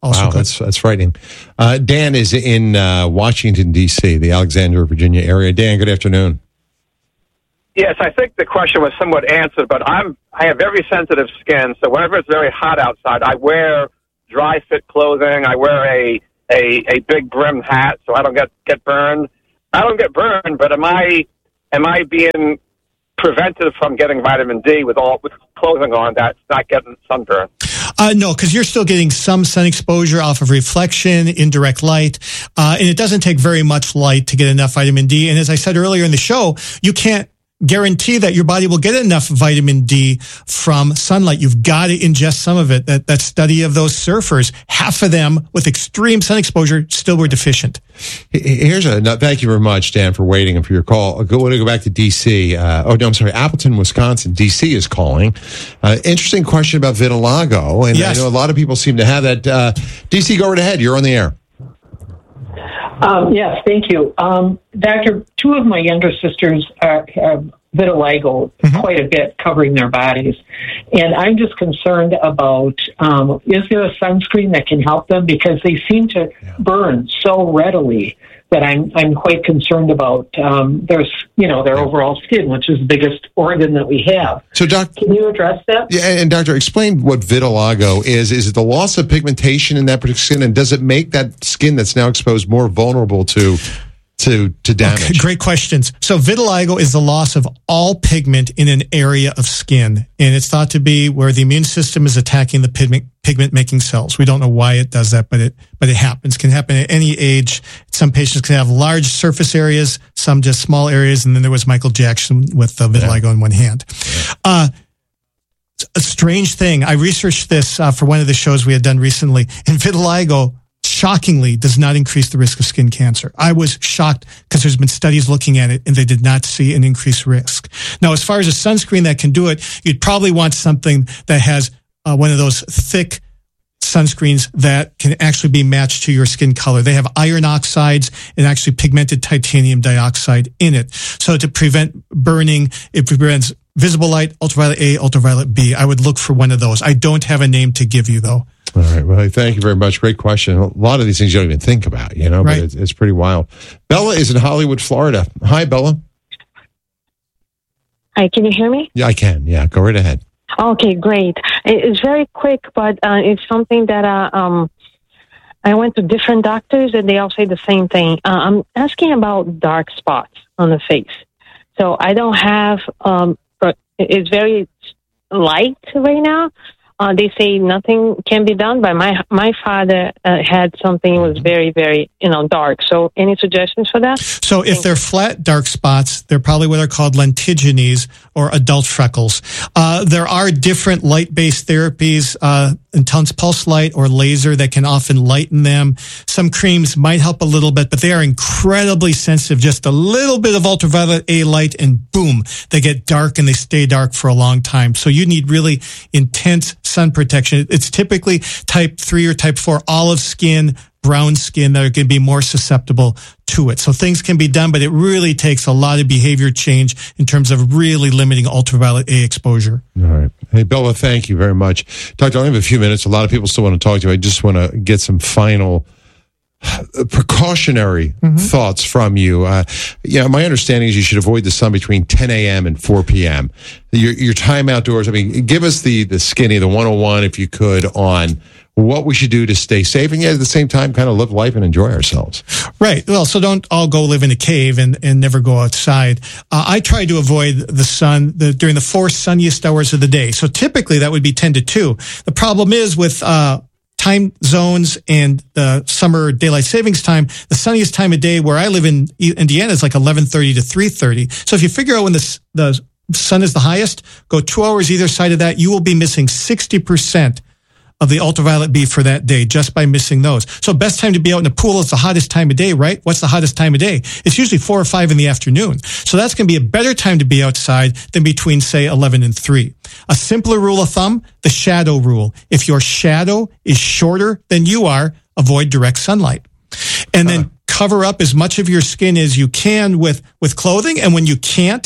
Also wow, good. that's that's frightening. Uh, Dan is in uh, Washington, D C, the Alexandria, Virginia area. Dan, good afternoon. Yes, I think the question was somewhat answered, but I'm I have very sensitive skin, so whenever it's very hot outside, I wear dry fit clothing. I wear a a, a big brim hat so I don't get, get burned. I don't get burned, but am I am I being prevented from getting vitamin D with all with clothing on that's not getting sunburn? Uh, no, because you're still getting some sun exposure off of reflection, indirect light, uh, and it doesn't take very much light to get enough vitamin D. And as I said earlier in the show, you can't guarantee that your body will get enough vitamin D from sunlight. You've got to ingest some of it. That that study of those surfers, half of them with extreme sun exposure still were deficient. Here's a no, thank you very much, Dan, for waiting and for your call. I want to go back to D C. Uh, oh no, I'm sorry, Appleton, Wisconsin. D C is calling. Uh, interesting question about vitiligo, and yes. I know a lot of people seem to have that. Uh, D C, go right ahead. You're on the air. Um, yes, thank you. Um, Doctor, two of my younger sisters are, have vitiligo mm-hmm. quite a bit covering their bodies. And I'm just concerned about, um, is there a sunscreen that can help them? Because they seem to yeah. burn so readily that I'm I'm quite concerned about um, their, you know, their yeah. overall skin, which is the biggest organ that we have. So, doc, can you address that? Yeah, and doctor, explain what vitiligo is. Is it the loss of pigmentation in that particular skin, and does it make that skin that's now exposed more vulnerable to to to damage? Okay, great questions. So, vitiligo is the loss of all pigment in an area of skin, and it's thought to be where the immune system is attacking the pigment pigment making cells. We don't know why it does that, but it but it happens. It can happen at any age. Some patients can have large surface areas, some just small areas, and then there was Michael Jackson with uh, vitiligo yeah. in one hand. Yeah. Uh, a strange thing. I researched this uh, for one of the shows we had done recently, and vitiligo, shockingly, does not increase the risk of skin cancer. I was shocked because there's been studies looking at it and they did not see an increased risk. Now, as far as a sunscreen that can do it, you'd probably want something that has uh, one of those thick sunscreens that can actually be matched to your skin color. They have iron oxides and actually pigmented titanium dioxide in it. So to prevent burning, it prevents visible light, ultraviolet A, ultraviolet B. I would look for one of those. I don't have a name to give you, though. All right. Well, thank you very much. Great question. A lot of these things you don't even think about, you know, right. but it's, it's pretty wild. Bella is in Hollywood, Florida. Hi, Bella. Hi, can you hear me? Yeah, I can. Yeah, go right ahead. Okay, great. It's very quick, but uh, it's something that uh, um, I went to different doctors and they all say the same thing. Uh, I'm asking about dark spots on the face. So I don't have, um, it's very light right now. Uh, they say nothing can be done, but my my father uh, had something that was very, very, you know, dark. So any suggestions for that? So if they're flat dark spots, they're probably what are called lentigines or adult freckles. Uh, there are different light-based therapies, uh, intense pulse light or laser that can often lighten them. Some creams might help a little bit, but they are incredibly sensitive. Just a little bit of ultraviolet A light and boom, they get dark and they stay dark for a long time. So you need really intense sun protection. It's typically type three or type four olive skin, brown skin that are going to be more susceptible to it. So things can be done, but it really takes a lot of behavior change in terms of really limiting ultraviolet A exposure. All right. Hey, Bella, thank you very much. Doctor, I only have a few minutes. A lot of people still want to talk to you. I just want to get some final precautionary mm-hmm. thoughts from you. Uh, yeah, my understanding is you should avoid the sun between ten a.m. and four p.m. Your, your time outdoors, I mean, give us the, the skinny, the one oh one, if you could, on what we should do to stay safe and yet at the same time kind of live life and enjoy ourselves. Right. Well, so don't all go live in a cave and, and never go outside. Uh, I try to avoid the sun the, during the four sunniest hours of the day. So typically that would be ten to two. The problem is with uh time zones and the summer daylight savings time, the sunniest time of day where I live in Indiana is like eleven thirty to three thirty. So if you figure out when the, the sun is the highest, go two hours either side of that, you will be missing sixty percent of the ultraviolet B for that day just by missing those. So best time to be out in the pool is the hottest time of day, right? What's the hottest time of day? It's usually four or five in the afternoon. So that's going to be a better time to be outside than between, say, eleven and three. A simpler rule of thumb, the shadow rule. If your shadow is shorter than you are, avoid direct sunlight. And then cover up as much of your skin as you can with, with clothing. And when you can't,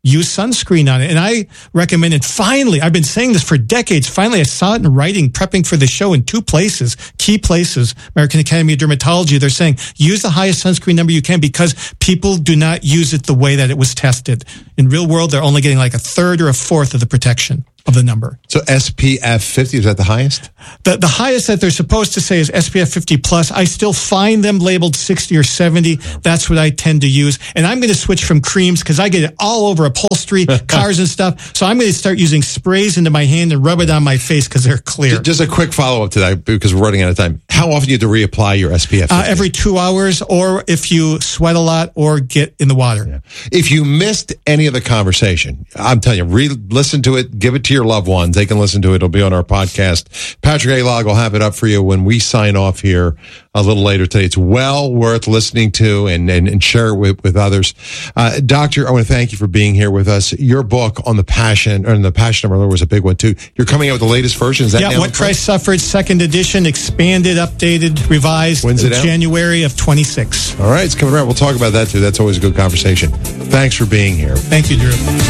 use sunscreen on it. And I recommend it. Finally, I've been saying this for decades. Finally, I saw it in writing, prepping for the show in two places, key places, American Academy of Dermatology. They're saying use the highest sunscreen number you can because people do not use it the way that it was tested. In real world, they're only getting like a third or a fourth of the protection of the number. So S P F fifty, is that the highest? The the highest that they're supposed to say is S P F fifty plus. I still find them labeled sixty or seventy. That's what I tend to use. And I'm going to switch from creams because I get it all over upholstery, cars and stuff. So I'm going to start using sprays into my hand and rub it on my face because they're clear. Just a quick follow-up to that because we're running out of time. How often do you have to reapply your S P F fifty? Uh, every two hours or if you sweat a lot or get in the water. Yeah. If you missed any of the conversation, I'm telling you, re-listen to it, give it to your loved ones. They can listen to it. It'll be on our podcast. Patrick A-Log will have it up for you when we sign off here a little later today. It's well worth listening to and, and, and share it with, with others. Uh, Doctor, I want to thank you for being here with us. Your book on the Passion, or the Passion of Our Lord was a big one too. You're coming out with the latest version. Is that yeah, now What Christ Suffered, second edition, expanded, updated, revised. When's it out? January of twenty-six. All right, it's coming around. We'll talk about that too. That's always a good conversation. Thanks for being here. Thank you, Drew.